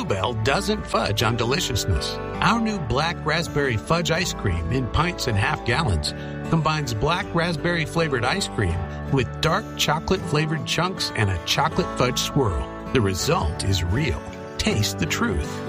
Bell doesn't fudge on deliciousness. Our new Black Raspberry Fudge ice cream in pints and half gallons combines black raspberry flavored ice cream with dark chocolate flavored chunks and a chocolate fudge swirl. The result is real. Taste the truth.